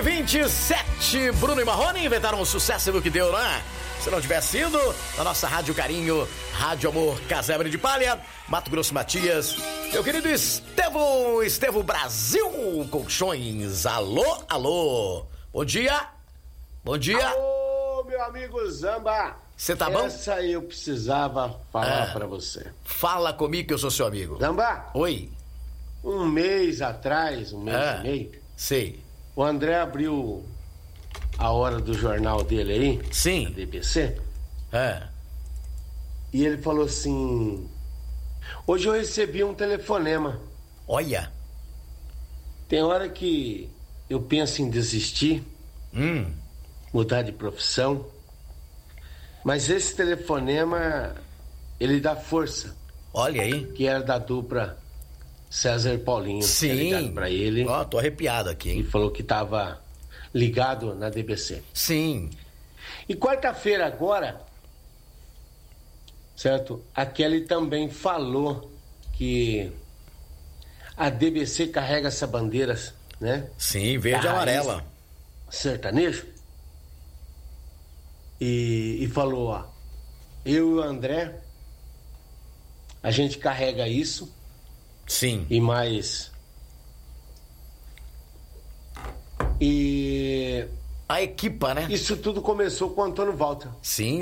7h27, Bruno e Marrone inventaram um sucesso no que deu, né? Se não tivesse sido, na nossa Rádio Carinho, Rádio Amor, Casebre de Palha, Mato Grosso Matias, meu querido Estevão Brasil Colchões. Alô, alô. Bom dia. Bom dia. Alô, meu amigo Zamba. Você tá bom? Essa aí eu precisava falar pra você. Fala comigo que eu sou seu amigo. Zamba. Oi. Um mês atrás, um mês e meio. Sei. O André abriu a hora do jornal dele aí. Sim. Na DBC. E ele falou assim: hoje eu recebi um telefonema. Olha. Tem hora que eu penso em desistir, mudar de profissão, mas esse telefonema, ele dá força. Olha aí. Que era da dupla César e Paulinho. Sim. Ligado pra ele. Ó, tô arrepiado aqui, hein? E falou que tava ligado na DBC. Sim. E quarta-feira agora, certo? A Kelly também falou que a DBC carrega essa bandeira, né? Sim, verde e amarela. Sertanejo. E falou, ó, eu e o André, a gente carrega isso. Sim. E mais. E a equipa, né? Isso tudo começou com o Antônio Walter. Sim,